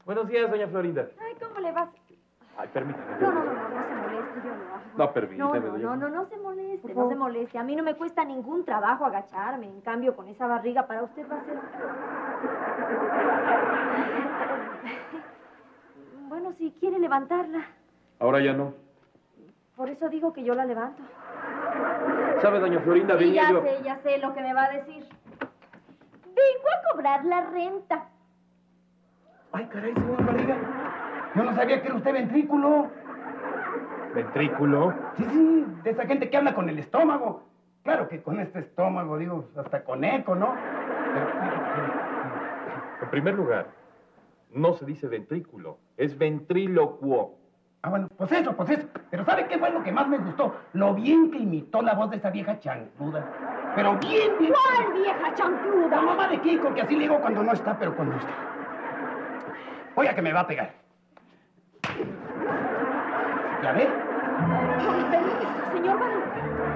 Buenos días, doña Florinda. Ay, ¿cómo le vas? Ay, permítame. No se moleste, yo lo hago. No, permíteme, doña No se moleste, no se moleste. A mí no me cuesta ningún trabajo agacharme. En cambio, con esa barriga para usted va a ser... Bueno, si quiere levantarla. Ahora ya no. Por eso digo que yo la levanto. ¿Sabe, doña Florinda? Sí, venía yo... ya sé lo que me va a decir. Vengo a cobrar la renta. Ay, caray, señor Barriga. Yo no sabía que era usted ventrículo. ¿Ventrículo? Sí, de esa gente que habla con el estómago. Claro que con este estómago, digo, hasta con eco, ¿no? En primer lugar, no se dice ventrículo, es ventrílocuo. Ah, bueno, pues eso. Pero ¿sabe qué fue lo que más me gustó? Lo bien que imitó la voz de esa vieja chancluda. Pero bien. ¿Cuál vieja chancluda? La mamá de Kiko, que así le digo cuando no está, pero cuando está. Oiga, que me va a pegar. ¿Ya ve? Con permiso, señor Barriga.